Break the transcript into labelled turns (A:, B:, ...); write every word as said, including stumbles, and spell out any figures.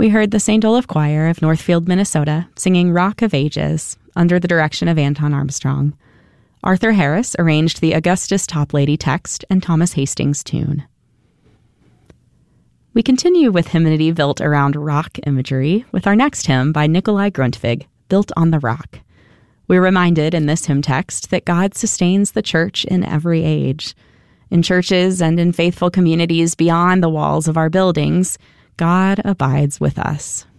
A: We heard the Saint Olaf Choir of Northfield, Minnesota, singing Rock of Ages under the direction of Anton Armstrong. Arthur Harris arranged the Augustus Toplady text and Thomas Hastings tune. We continue with hymnody built around rock imagery with our next hymn by Nikolai Grundtvig, Built on the Rock. We're reminded in this hymn text that God sustains the church in every age. In churches and in faithful communities beyond the walls of our buildings, God abides with us.